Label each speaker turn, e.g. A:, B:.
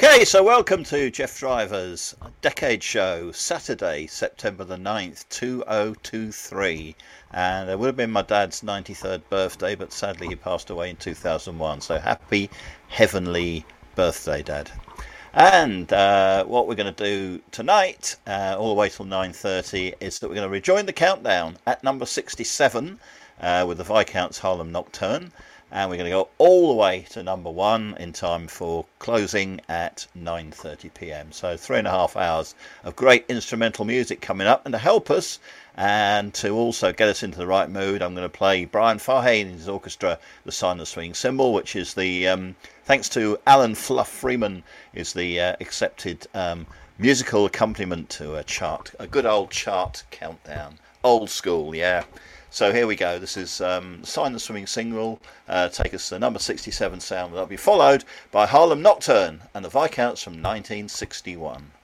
A: Okay, so welcome to Jeff Driver's Decade Show, Saturday, September the 9th, 2023. And it would have been my dad's 93rd birthday, but sadly he passed away in 2001. So happy heavenly birthday, Dad. And what we're going to do tonight, all the way till 9:30, is that we're going to rejoin the countdown at number 67 with the Viscount's Harlem Nocturne. And we're going to go all the way to number 1 in time for closing at 9:30 p.m. So 3.5 hours of great instrumental music coming up. And to help us and to also get us into the right mood, I'm going to play Brian Fahey and his orchestra, the Sign of the Swinging Cymbal, which is the, thanks to Alan Fluff Freeman, is the accepted musical accompaniment to a good old chart countdown. Old school, yeah. So here we go. This is Sign the Swimming Single. Take us to the number 67 sound. That'll be followed by Harlem Nocturne and the Viscounts from 1961.